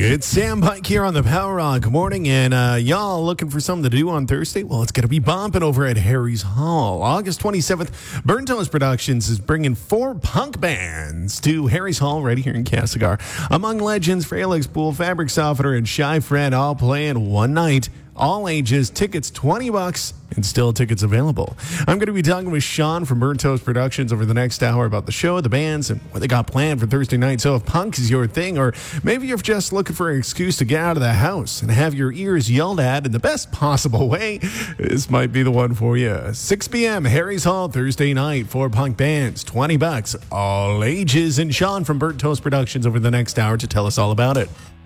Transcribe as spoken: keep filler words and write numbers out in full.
It's Sam Pike here on the Power Rock. Good morning, and uh, y'all looking for something to do on Thursday? Well, it's going to be bumping over at Harry's Hall. August twenty-seventh, Burnt Toast Productions is bringing four punk bands to Harry's Hall right here in Castlegar. Among legends, Fralix Pool, Fabric Softener, and Shy Fred all playing one night. All ages, tickets twenty bucks, and still tickets available. I'm going to be talking with Sean from Burnt Toast Productions over the next hour about the show, the bands, and what they got planned for Thursday night. So if punk is your thing, or maybe you're just looking for an excuse to get out of the house and have your ears yelled at in the best possible way, this might be the one for you. six p.m. Harry's Hall Thursday night. Four punk bands, twenty bucks, all ages. And Sean from Burnt Toast Productions over the next hour to tell us all about it.